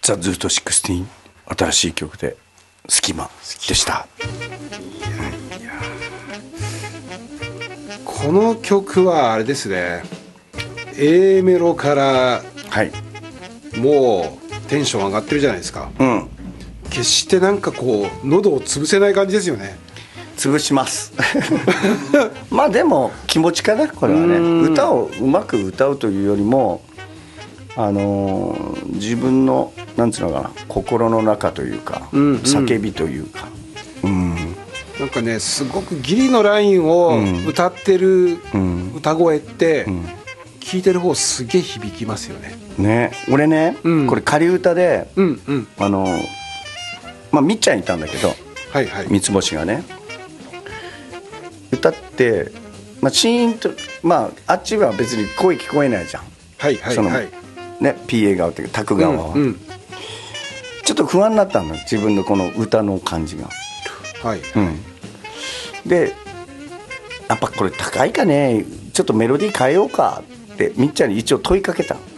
ザ・ズート16新しい曲で隙間でした。 この曲はあれですね、A メロからもうテンション上がってるじゃないですか。決してなんかこう喉を潰せない感じですよね。 潰しますまあでも気持ちかな、これはね。歌をうまく歌うというよりも自分のなんつうのかな、心の中というか、叫びというか、 なんかね、すごくギリのラインを歌ってる歌声って、聞いてる方すげえ響きますよね。 ね、俺ね、これ仮歌で、まあみっちゃんいたんだけど、三つ星がね歌って、シーンと、あっちは別に声聞こえないじゃん。そのね、PA 側っていうかタク側は、ちょっと不安になったの、自分のこの歌の感じが。でやっぱこれ高いかね、ちょっとメロディー変えようかってみっちゃんに一応問いかけた。